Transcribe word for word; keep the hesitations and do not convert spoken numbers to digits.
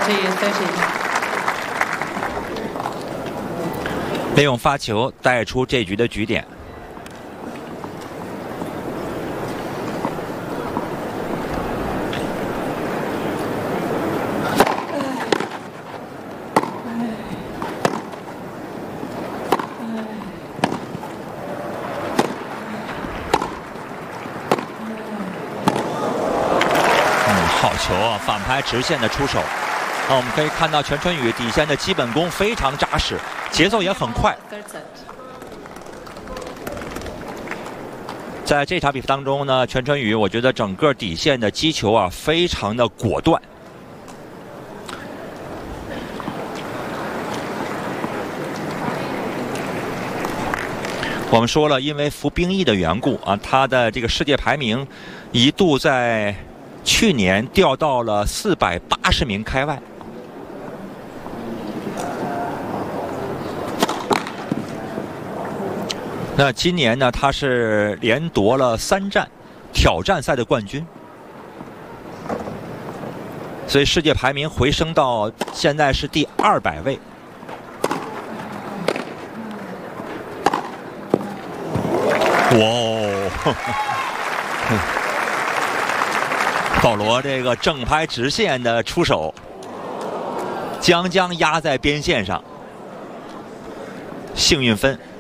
thirty thirty。 利用发球带出这局的局点。好球啊！反拍直线的出手，那我们可以看到全春宇底线的基本功非常扎实，节奏也很快。在这场比赛当中呢，全春宇我觉得整个底线的击球啊非常的果断。我们说了，因为服兵役的缘故啊，他的这个世界排名一度在去年掉到了四百八十名开外。那今年呢，他是连夺了三战挑战赛的冠军，所以世界排名回升到现在是第二百位。哇哦！保罗这个正拍直线的出手，将将压在边线上，幸运分。